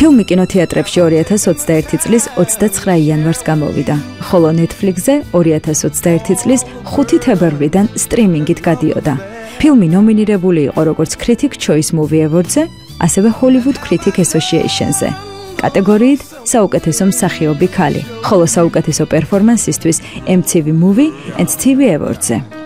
ფილმი კინოთეატრებში 2021 წლის 29 იანვარს გამოვიდა, ხოლო Netflix-ზე 2021 წლის 5 თებერვლიდან სტრიმინგით გადიოდა. ფილმი ნომინირებული იყო როგორც Critics' Choice Movie Awards-ზე, ასევე Hollywood Critics Association-ზე. კატეგორიით საუკეთესო მსახიობი ქალი, ხოლო საუკეთესო პერფორმანსისთვის MTV Movie and TV Awards-ზე.